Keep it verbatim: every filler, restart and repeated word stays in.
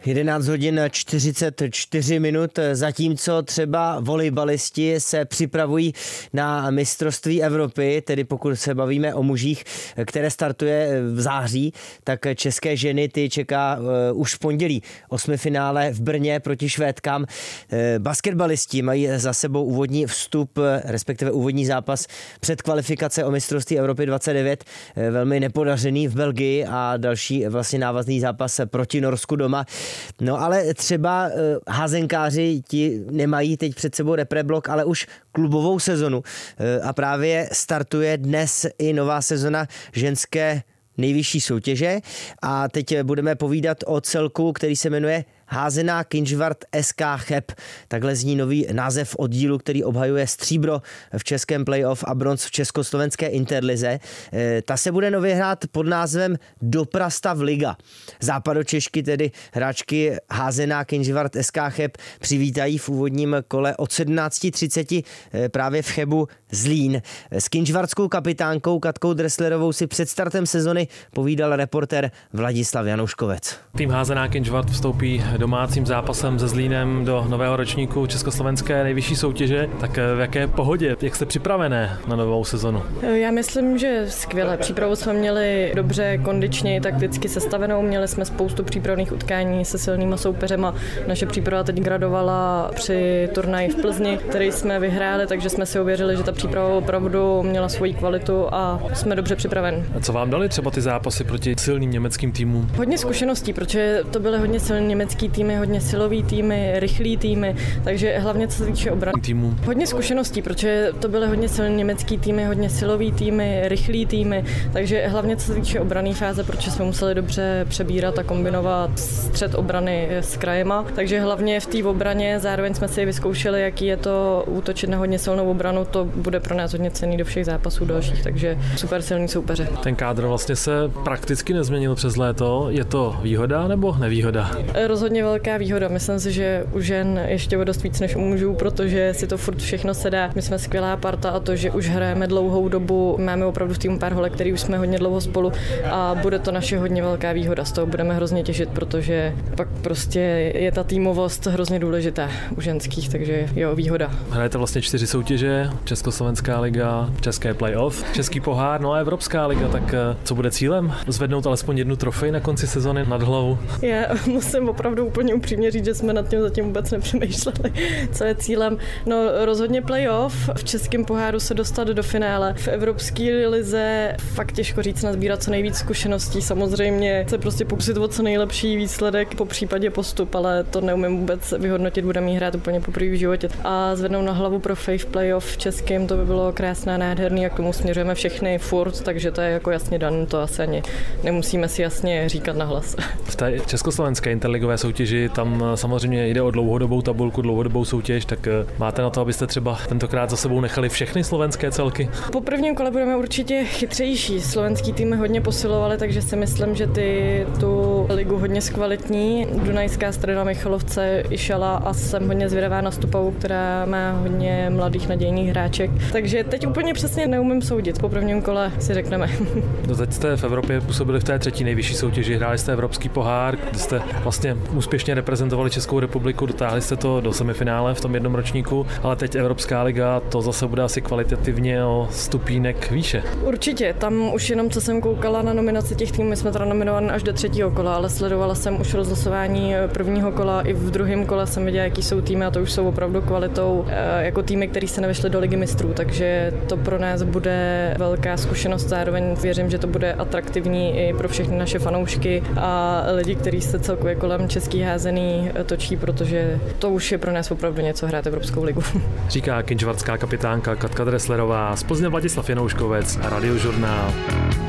jedenáct hodin čtyřicet čtyři minut, zatímco třeba volejbalisti se připravují na mistrovství Evropy, tedy pokud se bavíme o mužích, které startuje v září, tak české ženy ty čeká uh, už v pondělí osmifinále v Brně proti Švédkám. Uh, basketbalisti mají za sebou úvodní vstup, respektive úvodní zápas před kvalifikace o mistrovství Evropy dvacet devět, uh, velmi nepodařený v Belgii a další vlastně návazný zápas proti Norsku doma. No ale třeba uh, házenkáři ti nemají teď před sebou repreblok, ale už klubovou sezonu. Uh, a právě startuje dnes i nová sezona ženské nejvyšší soutěže a teď budeme povídat o celku, který se jmenuje Házená Kynžvart es ká Cheb. Takhle zní nový název oddílu, který obhajuje stříbro v českém playoff a bronz v československé interlize. Ta se bude nově hrát pod názvem Doprastav liga. Západočešky, tedy hráčky Házená Kynžvart es ká Cheb, přivítají v úvodním kole od sedmnáct třicet právě v Chebu Zlín. S kynžvartskou kapitánkou Katkou Dresslerovou si před startem sezony povídal reportér Vladislav Janouškovec. Tým Házená Kynžvart vstoupí domácím zápasem se Zlínem do nového ročníku československé nejvyšší soutěže. Tak v jaké pohodě, jak jste připravené na novou sezonu? Já myslím, že skvěle. Přípravu jsme měli dobře kondičně i takticky sestavenou. Měli jsme spoustu přípravných utkání se silnýma soupeřema. Naše příprava teď gradovala při turnaji v Plzni, který jsme vyhráli, takže jsme si uvěřili, že ta příprava opravdu měla svoji kvalitu a jsme dobře připraveni. A co vám dali třeba ty zápasy proti silným německým týmům? Hodně zkušeností, protože to byly hodně silní německý týmy, hodně silový týmy, rychlý týmy, takže hlavně co se týče obrany týmu. Hodně zkušeností, protože to byly hodně silní německý týmy, hodně silový týmy, rychlý týmy, takže hlavně co se týče obranné fáze, protože jsme museli dobře přebírat a kombinovat střed obrany s krajema, takže hlavně v té obraně zároveň jsme si vyzkoušeli, jaký je to útočit na hodně silnou obranu, to bude pro nás hodně cenný do všech zápasů dalších, takže super silný soupeře. Ten kádr vlastně se prakticky nezměnil přes léto, je to výhoda nebo nevýhoda? Rozhodně velká výhoda. Myslím si, že u žen ještě o dost víc než u mužů, protože si to furt všechno sedá. My jsme skvělá parta a to, že už hrajeme dlouhou dobu, máme opravdu v týmu pár holek, který už jsme hodně dlouho spolu a bude to naše hodně velká výhoda. Z toho budeme hrozně těšit, protože pak prostě je ta týmovost hrozně důležitá u ženských, takže jo, výhoda. Hrajete vlastně čtyři soutěže, Československá liga, České playoff, Český pohár, no a Evropská liga, tak co bude cílem? Zvednout alespoň jednu trofej na konci sezony nad hlavu? Já musím opravdu úplně upřímně říct, že jsme nad tím zatím vůbec nepřemýšleli, co je cílem. No rozhodně playoff, v českém poháru se dostat do finále. V evropské lize fakt těžko říct, nazbírat co nejvíc zkušeností. Samozřejmě se prostě pokusit o co nejlepší výsledek, po případě postup, ale to neumím vůbec vyhodnotit, budeme jí hrát úplně poprvé v životě. A zvednout na hlavu trofej v playoff v českém, to by bylo krásné, nádherný, a k tomu směřujeme všechny furt, takže to je jako jasně dan, to asi ani nemusíme si jasně říkat nahlas. V té československé interligové soutěži tam samozřejmě jde o dlouhodobou tabulku, dlouhodobou soutěž, tak máte na to, abyste třeba tentokrát za sebou nechali všechny slovenské celky? Po prvním kole budeme určitě chytřejší. Slovenský týmy hodně posilovali, takže si myslím, že ty tu ligu hodně zkvalitní. Dunajská Streda Michalovce, Išala a jsem hodně zvědavá na Stupavu, která má hodně mladých nadějných hráček. Takže teď úplně přesně neumím soudit. Po prvním kole si řekneme. Teď jste v Evropě působili v té třetí nejvyšší soutěži, hráli jste Evropský pohár, kde jste vlastně úspěšně reprezentovali Českou republiku, dotáhli jste to do semifinále v tom jednom ročníku, ale teď Evropská liga, to zase bude asi kvalitativně o stupínek výše. Určitě, tam už jenom co jsem koukala na nominaci těch týmů, my jsme teda nominovaní až do třetího kola, ale sledovala jsem už rozlosování prvního kola, i v druhém kole jsem viděla, jaký jsou týmy, a to už jsou opravdu kvalitou jako týmy, který se nevešly do ligy mistrů, takže to pro nás bude velká zkušenost, zároveň věřím, že to bude atraktivní i pro všechny naše fanoušky a lidi, kteří se celkově kolem český házený točí, protože to už je pro nás opravdu něco hrát Evropskou ligu. Říká kynžvartská kapitánka Katka Dresslerová, z Plzně Vladislav Janouškovec, Radiožurnál.